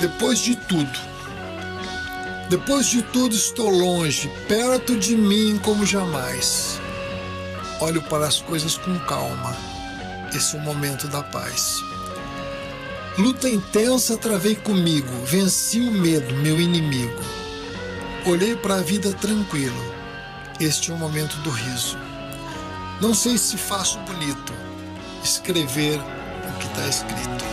Depois de tudo estou longe, perto de mim como jamais. Olho para as coisas com calma. Esse é o momento da paz. Luta intensa travei comigo, venci o medo, meu inimigo. Olhei para a vida tranquilo. Este é o momento do riso. Não sei se faço bonito escrever o que está escrito.